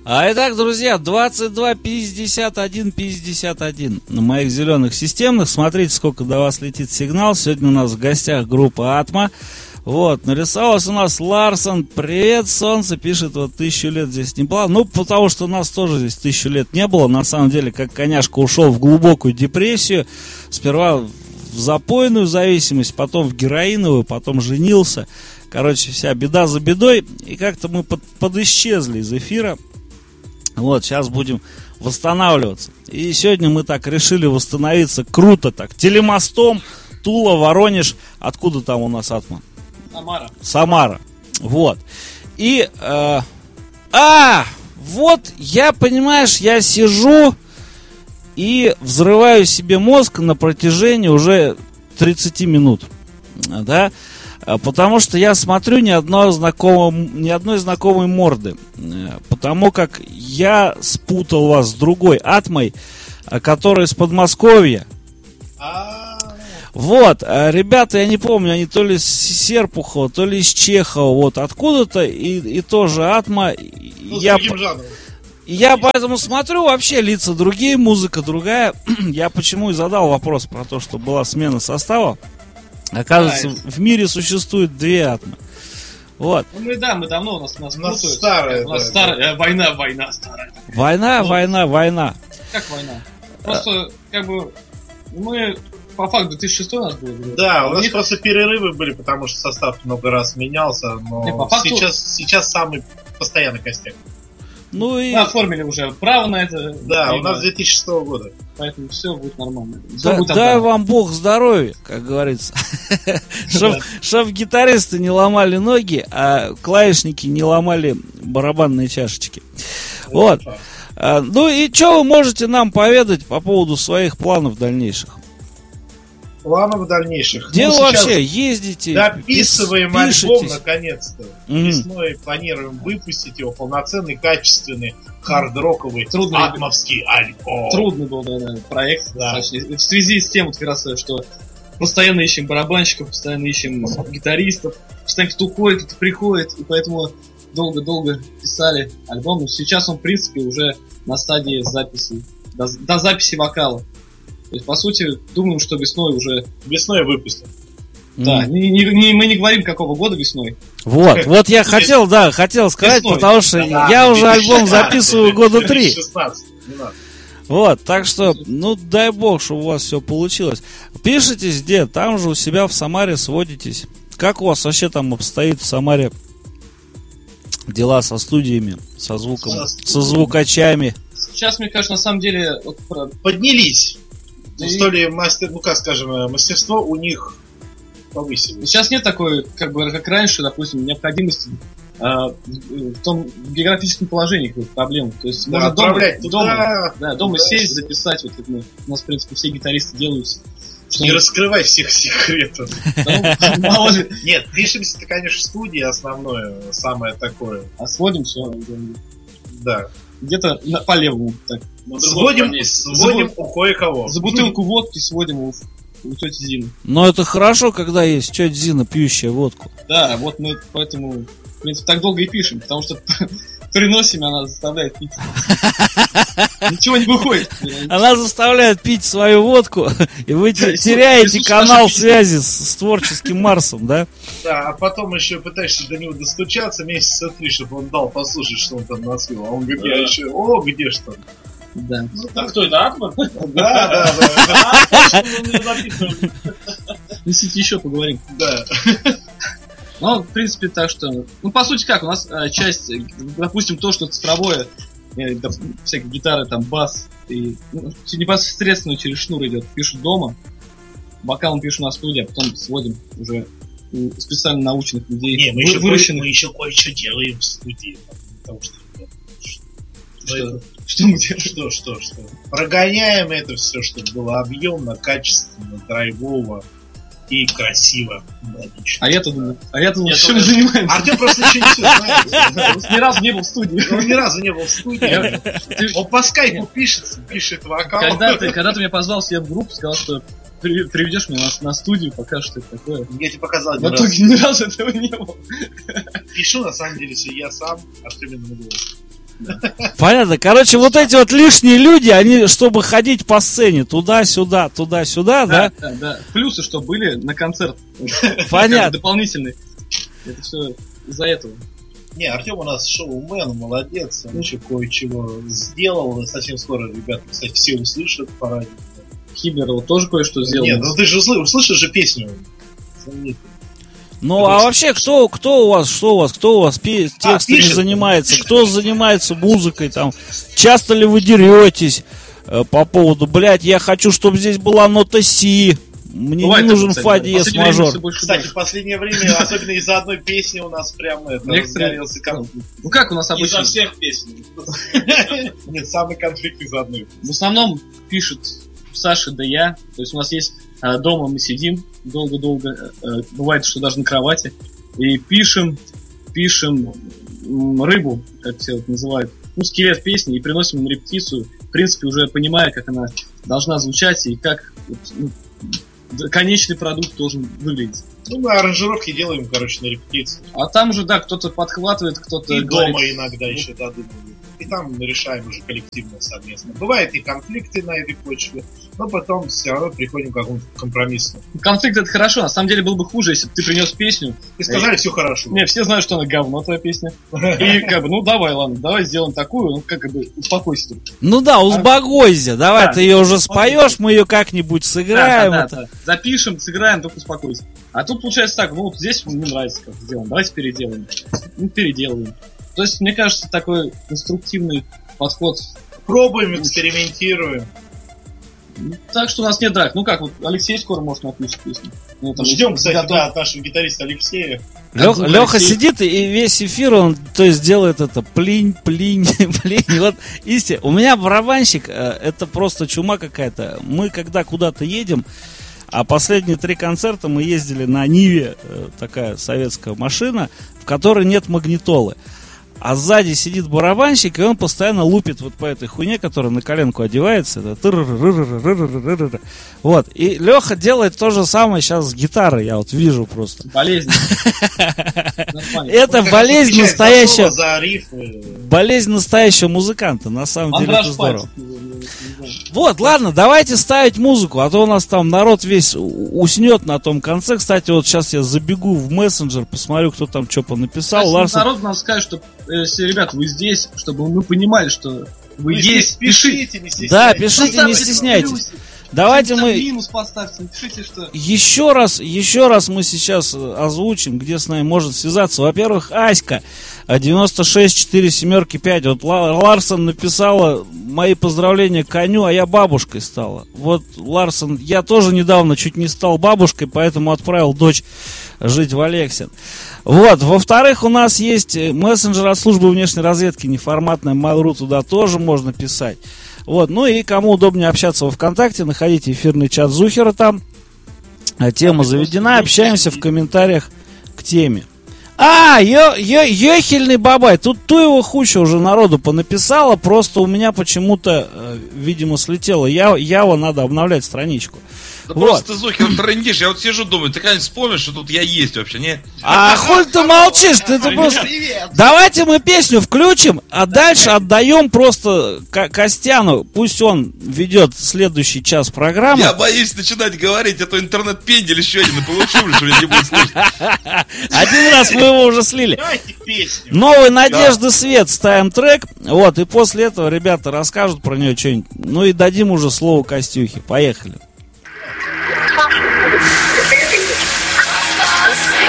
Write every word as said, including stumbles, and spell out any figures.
А итак, друзья, двадцать два пятьдесят один пятьдесят один на моих зеленых системных. Смотрите, сколько до вас летит сигнал. Сегодня у нас в гостях группа Атма. Вот, нарисовалась у нас Ларсон. Привет, солнце, пишет, вот тысячу лет здесь не было. Ну, потому что у нас тоже здесь тысячу лет не было. На самом деле, как коняшка ушел в глубокую депрессию. Сперва в запойную зависимость, потом в героиновую, потом женился. Короче, вся беда за бедой. И как-то мы под, подисчезли из эфира. Вот, сейчас будем восстанавливаться. И сегодня мы так решили восстановиться круто так. Телемостом, Тула, Воронеж. Откуда там у нас Атма? Самара. Самара. Вот. И, э, а, вот, я, понимаешь, я сижу и взрываю себе мозг на протяжении уже тридцать минут. Да? Потому что я смотрю ни одной знакомой, ни одной знакомой морды. Потому как я спутал вас с другой Атмой, которая из Подмосковья. Вот, ребята, я не помню, они то ли с Серпухова, то ли из Чехова, вот откуда-то, и, и тоже Атма. Ну, я, я поэтому смотрю, вообще лица другие, музыка другая. Я почему и задал вопрос про то, что была смена состава. Оказывается, в мире существует две Атмы. Вот. Ну мы да, мы давно у нас у нас, у нас старая, у нас да, старая да. Э, война, война старая. Война, ну, война, война. Как война? Просто а... как бы мы по факту две тысячи шестой у нас был. Да, у нас них... просто перерывы были, потому что состав много раз менялся, но Не, факту... сейчас, сейчас самый постоянный костяк. Ну и... Мы оформили уже право на это. Да, у нас с две тысячи шестого года. Поэтому все будет нормально. Да, будет дай вам Бог здоровья, как говорится. Чтоб гитаристы не ломали ноги, а клавишники не ломали барабанные чашечки. Вот. Ну и что вы можете нам поведать по поводу своих планов дальнейших? Планов дальнейших. Где ну, вы вообще ездите? Дописываем пишетесь. Альбом наконец-то. Mm-hmm. Весной планируем выпустить его. Полноценный, качественный, хард-роковый, атмовский альбом. Трудный был, да, да, проект. Да. В связи с тем, вот, как раз, что постоянно ищем барабанщиков, постоянно ищем гитаристов. Постоянно кто уходит, кто приходит. И поэтому долго-долго писали альбом. Но сейчас он, в принципе, уже на стадии записи. До, до записи вокала. То есть, по сути, думаем, что весной уже... Весной выпустим. Mm. Да, не, не, не, мы не говорим, какого года весной. Вот, вот я хотел, да, хотел сказать, весной. Потому что да, я да, уже альбом записываю года три. Вот, так что, ну, дай бог, чтобы у вас все получилось. Пишитесь где? Там же у себя в Самаре сводитесь. Как у вас вообще там обстоит в Самаре дела со студиями, со звуком, со, со звукачами? Сейчас, мне кажется, на самом деле... Вот, поднялись. Ну, что ли, мастер, ну как скажем, мастерство у них повысилось. Сейчас нет такой, как бы, как раньше, допустим, необходимости э, в том в географическом положении каких-то проблем. То есть да, можно дома, туда, дома, да, дома туда, сесть, сюда. Записать. Вот, мы, у нас, в принципе, все гитаристы делают. Что не раскрывай всех секретов. Нет, пишемся-то, конечно, в студии основное, самое такое. А сводим все. Да. Где-то по левому. Так. Сводим, сводим у кое-кого. За бутылку водки сводим у, у тети Зины. Но это хорошо, когда есть тетя Зина, пьющая водку. Да, вот мы поэтому, в принципе, так долго и пишем, потому что приносим, она заставляет пить. Ничего не выходит. Она заставляет пить свою водку, и вы теряете канал связи с творческим Марсом, да? Да, а потом еще пытаешься до него достучаться месяца три, чтобы он дал послушать, что он там наспел. А он говорит, я еще, о, где что? Да. Ну, так кто это, Атман? Да, да, да. Несите еще поговорим. Да. Ну, в принципе, так что... Ну, по сути, как, у нас э, часть, допустим, то, что цифровое, э, да, всякие гитары, там, бас, и ну, непосредственно через шнур идет, пишут дома, вокал мы пишем на студии, а потом сводим уже у специально научных людей. Не, мы, вы, еще, кое, мы еще кое-что делаем в студии, потому что... Что, что, что мы делаем? Что, что, что? Прогоняем это все, чтобы было объемно, качественно, драйвово и красиво. А я-то думаю, а я-то думаю, чем мы занимаемся? Артем просто ничего не знает. Ни разу не был в студии. Он ни разу не был в студии. Он по скайпу пишет, пишет вокал. Когда ты, когда ты меня позвал себе в группу, сказал, что приведешь меня на, на студию, покажешь, что это такое. Я тебе показал в итоге ни разу этого не было. Пишу, на самом деле, все я сам, Артем на голос. Понятно. Короче, вот эти вот лишние люди, они, чтобы ходить по сцене туда-сюда, туда-сюда, да? Да, да, да. Плюсы, что были на концерт. Понятно. Дополнительный. Это все из-за этого. Не, Артем у нас шоумен, молодец, он еще кое-чего сделал. Совсем скоро ребята, кстати, все услышат по радио. Хибер тоже кое-что сделал. Нет, ну ты же услышишь же песню. Ну, а вообще, кто, кто у вас, что у вас, кто у вас пи- текстами а, занимается, кто занимается музыкой, там, часто ли вы деретесь э, по поводу, блядь, я хочу, чтобы здесь была нота Си, мне Бывает, не нужен фа диез мажор. Кстати, в последнее время, особенно из-за одной песни у нас прямо это разгорелся конфликт. Ну как у нас обычно? Из-за всех песен. Нет, самый конфликт из-за одной. В основном пишет Саша да я, то есть у нас есть дома мы сидим долго-долго, бывает, что даже на кровати, и пишем, пишем рыбу, как все это называют, ну, скелет песни, и приносим на репетицию, в принципе, уже понимая, как она должна звучать и как ну, конечный продукт должен выглядеть. Ну, мы аранжировки делаем, короче, на репетиции. А там уже, да, кто-то подхватывает, кто-то и говорит... дома иногда ну, еще додумывают. И там мы решаем уже коллективно, совместно. Бывают и конфликты на этой почве, но потом все равно приходим к какому-то компромиссу. Конфликт — это хорошо, на самом деле было бы хуже, если бы ты принес песню и сказали, и... все хорошо. Не, все знают, что она говно, твоя песня. И как бы, ну давай, ладно, давай сделаем такую, ну как бы, успокойся. Ну да, узбогойся, давай ты ее уже споешь, мы ее как-нибудь сыграем. Запишем, сыграем, только успокойся. А тут получается так, ну вот здесь мне нравится, как сделано, давайте переделаем. Ну, переделаем. То есть, мне кажется, такой конструктивный подход. Пробуем, экспериментируем. Так что у нас нет драк. Ну как, вот Алексей скоро может написать песню. Ну, ждем, кстати, готов... да, от нашего гитариста Алексея. Леха, Леха сидит и весь эфир он, то есть, делает это плинь, плинь, плинь. Вот, исти, у меня барабанщик, это просто чума какая-то. Мы когда куда-то едем, а последние три концерта мы ездили на Ниве, такая советская машина, в которой нет магнитолы. А сзади сидит барабанщик, и он постоянно лупит вот по этой хуйне, которая на коленку одевается. Вот. И Леха делает то же самое сейчас с гитарой, я вот вижу просто. Болезнь. Это болезнь настоящая. Болезнь настоящего музыканта, на самом деле это здорово. Вот, ладно, давайте ставить музыку, а то у нас там народ весь уснет на том конце. Кстати, вот сейчас я забегу в мессенджер, посмотрю, кто там что понаписал. Ларсон... Народ нам скажет, что, если, ребят, вы здесь, чтобы мы понимали, что вы, вы есть, пишите, не стесняйтесь. Да, пишите, не стесняйтесь. Давайте мы минус поставьте, пишите, что... еще раз, еще раз мы сейчас озвучим, где с нами может связаться. Во-первых, Аська девяносто шесть четыре семерки пять. Вот Ларсон написала: мои поздравления коню, а я бабушкой стала. Вот, Ларсон, я тоже недавно чуть не стал бабушкой, поэтому отправил дочь жить в Алексин. Вот, во-вторых, у нас есть мессенджер от службы внешней разведки, неформатная Mail.ru, туда тоже можно писать. Вот, ну и кому удобнее общаться во ВКонтакте, находите эфирный чат Зухера там. Тема заведена, общаемся в комментариях к теме. А, ё, ё, ёхельный бабай, тут туева хуча уже народу понаписала, просто у меня почему-то, э, видимо, слетело. Я, Ява, надо обновлять страничку. Да вот. Просто ты, Зухер, вот трындишь, я вот сижу, думаю, ты когда-нибудь вспомнишь, что тут я есть вообще, не? А хуй ты молчишь, ты просто... Давайте мы песню включим, а дальше отдаем просто Костяну, пусть он ведет следующий час программы. Я боюсь начинать говорить, а то интернет-пендель еще один, и получу, что меня не будет слышать. Один раз мы его уже слили. Давайте песню. Новый Надежды Свет, ставим трек, вот, и после этого ребята расскажут про нее что-нибудь, ну и дадим уже слово Костюхе. Поехали.